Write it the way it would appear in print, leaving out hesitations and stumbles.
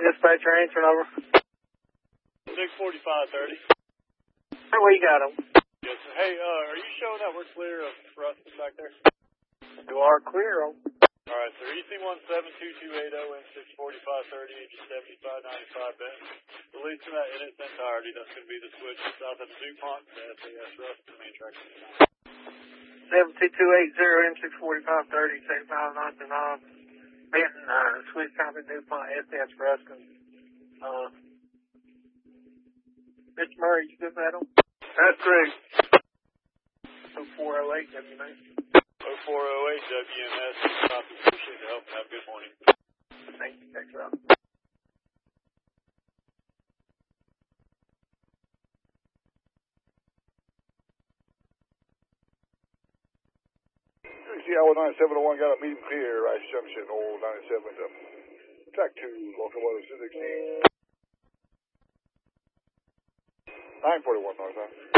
Dispatcher answering over. 64530. Hey, where you got him? Yes, sir. Hey, are you showing that we're clear of Rustin back there? You are clear on. Alright, sir. EC172280 and 64530, engine 7595 Benton. Releasing that in its entirety. That's going to be the switch south of DuPont to SAS Rustin, main track. 72280 M64530, 7599. Benton, switch copy DuPont, SAS Ruskin. Mr. Murray, you good that on? That's correct. 0408 WMS. 0408 WMS. Copy. Appreciate the help. Have a good morning. Thank you. Thanks, Rob. Seattle 9701 got a medium clear, Rice Junction, old 97 to track 2, locomotive 16. 941 north, huh?